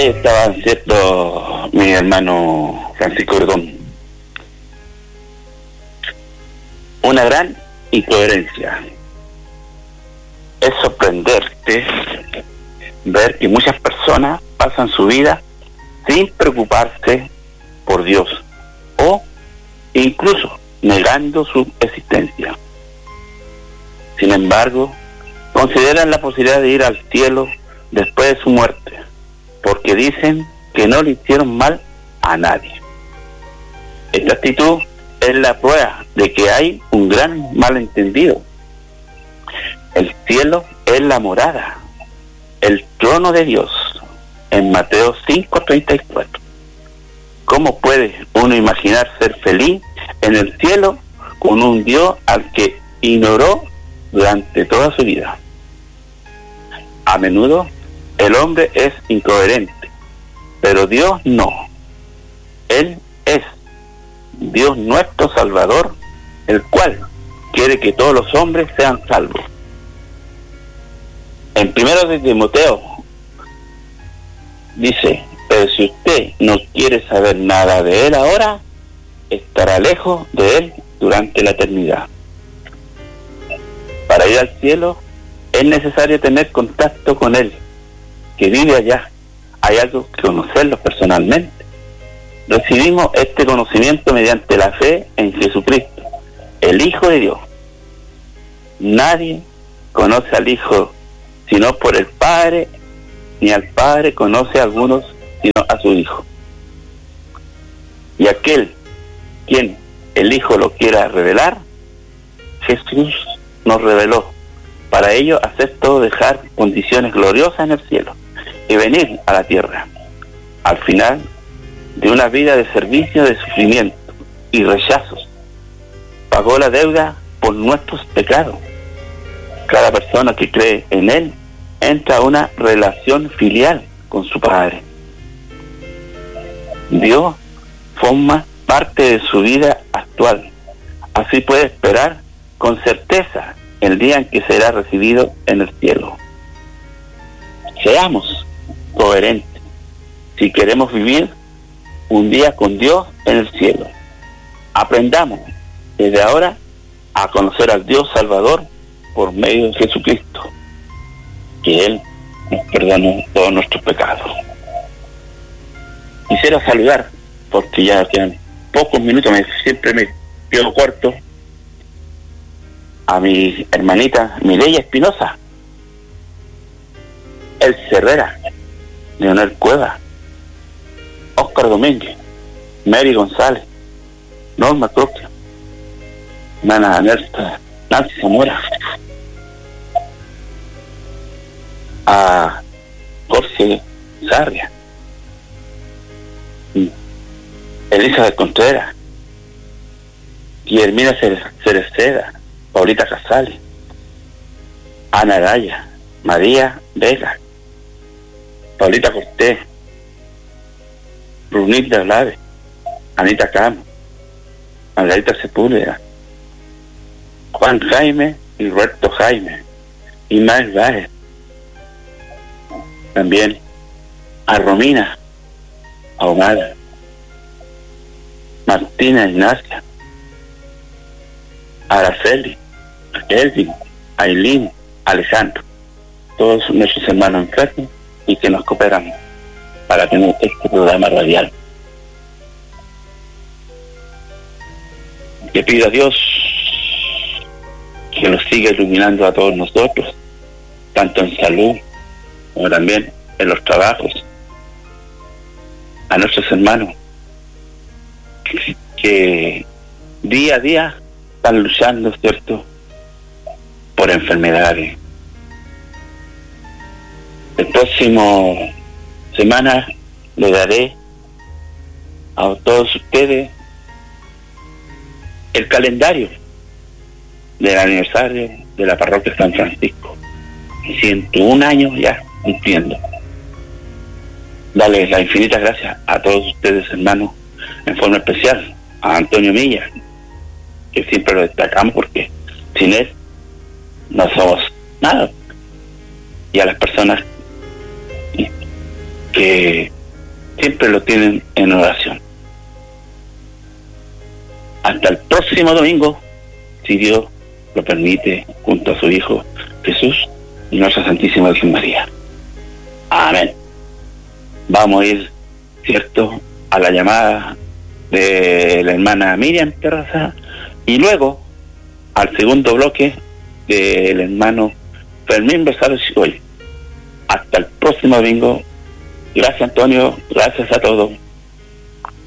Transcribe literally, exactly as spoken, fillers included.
Ahí estaba, cierto, mi hermano Francisco Bretón. Una gran incoherencia. Es sorprenderte ver que muchas personas pasan su vida sin preocuparse por Dios o incluso negando su existencia. Sin embargo, consideran la posibilidad de ir al cielo después de su muerte, porque dicen que no le hicieron mal a nadie. Esta actitud es la prueba de que hay un gran malentendido. El cielo es la morada, el trono de Dios, en Mateo cinco treinta y cuatro. ¿Cómo puede uno imaginar ser feliz en el cielo con un Dios al que ignoró durante toda su vida? A menudo el hombre es incoherente, pero Dios no. Él es Dios nuestro Salvador, el cual quiere que todos los hombres sean salvos. En primero de Timoteo dice: pero si usted no quiere saber nada de él ahora, estará lejos de él durante la eternidad. Para ir al cielo es necesario tener contacto con él, que vive allá. Hay algo que conocerlo personalmente. Recibimos este conocimiento mediante la fe en Jesucristo, el Hijo de Dios. Nadie conoce al Hijo sino por el Padre, ni al Padre conoce a algunos sino a su Hijo. Y aquel quien el Hijo lo quiera revelar, Jesús nos reveló. Para ello aceptó dejar condiciones gloriosas en el cielo y venir a la tierra. Al final de una vida de servicio, de sufrimiento y rechazos, pagó la deuda por nuestros pecados. Cada persona que cree en Él entra a una relación filial con su Padre. Dios forma parte de su vida actual. Así puede esperar con certeza el día en que será recibido en el cielo. Seamos coherentes si queremos vivir un día con Dios en el cielo. Aprendamos desde ahora a conocer al Dios Salvador por medio de Jesucristo, que Él nos perdonó todos nuestros pecados. Quisiera saludar, porque ya quedan pocos minutos, me, siempre me quedo corto, a mi hermanita Mireya Espinosa, El Herrera, Leonel Cueva, Óscar Domínguez, Mary González, Norma Croquia, hermana Nerta, Nancy Zamora, a Jorge Sarria, Elizabeth Contreras, Guillermina Cereceda, Paulita Casales, Ana Araya, María Vega, Paulita Cortés, Brunilda Lave, Anita Camo, Margarita Sepúlveda, Juan Jaime y Roberto Jaime, Ismael Báez, también a Romina Ahumada, Martina Ignacia, Araceli, Elvin, Ailín, Alejandro, todos nuestros hermanos enfermos y que nos cooperan para tener este programa radial. Le pido a Dios que nos siga iluminando a todos nosotros, tanto en salud como también en los trabajos, a nuestros hermanos que, que día a día están luchando, ¿cierto?, por enfermedades. El próximo semana le daré a todos ustedes el calendario del aniversario de la parroquia San Francisco, ciento un años ya cumpliendo. Darles las infinitas gracias a todos ustedes, hermanos, en forma especial a Antonio Milla, que siempre lo destacamos porque sin él no somos nada, y a las personas que siempre lo tienen en oración. Hasta el próximo domingo, si Dios lo permite, junto a su Hijo Jesús y nuestra Santísima Virgen María. Amén. Vamos a ir, ¿cierto?, a la llamada de la hermana Miriam Terraza y luego al segundo bloque del hermano Fermín Becerra Chicoy. Hasta el próximo domingo. Gracias, Antonio. Gracias a todos.